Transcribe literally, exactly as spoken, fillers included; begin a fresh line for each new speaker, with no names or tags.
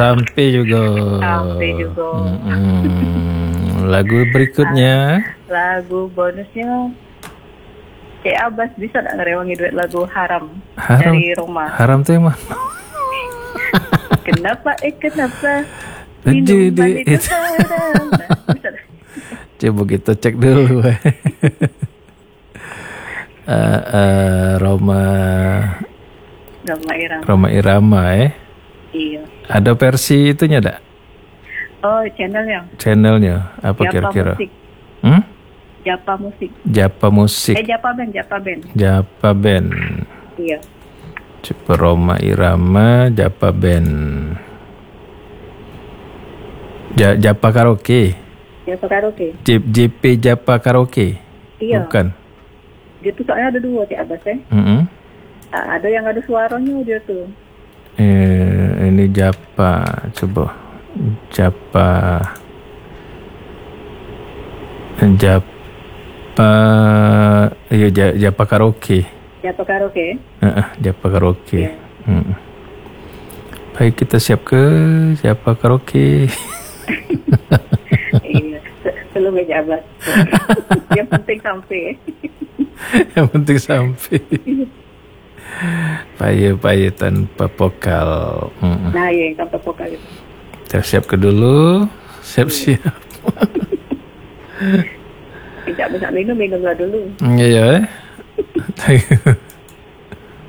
Sampai juga.
Sampai juga.
Mm-mm. Lagu berikutnya.
Lagu bonusnya Cik Abbas bisa tak ngerewangi duet lagu Haram,
Haram
dari Roma.
Haram tuh emang.
Kenapa eh kenapa
Jadi
minuman itu
itu.
haram. Nah, bisa tak?
Coba kita cek dulu. uh, uh, Roma
Roma Irama.
Roma Irama eh.
Iya.
Ada versi itunya tak?
Oh, channelnya.
Channelnya apa
Japa
kira-kira?
Musik.
Hmm?
Japa Musik.
Japa Musik.
Eh Japa Band, Japa Band.
Japa Band.
Iya.
Coba Roma Irama, Japa Band. Ja, Japa Karaoke.
Japa Karaoke.
J, JP Japa Karaoke.
Iya.
Bukan.
Dia tuh soalnya ada dua Cik Abbas eh.
Mm-hmm.
Ada yang ada suaranya dia tuh.
Eh, ini Japa, coba Japa, Japa, iya Japa Karaoke.
Japa Karaoke.
Uh, Japa Karaoke.
Yeah.
Hmm. Baik, kita siap ke Japa Karaoke.
Iya, belum Cik Abbas. Yang penting sampai.
Yang penting sampai. Paye-paye tanpa vokal. Hmm.
Nah, iya, tanpa vokal itu.
Kita siap ke dulu. Siap-siap.
Tidak bisa minum, minumlah dulu.
Iya, eh.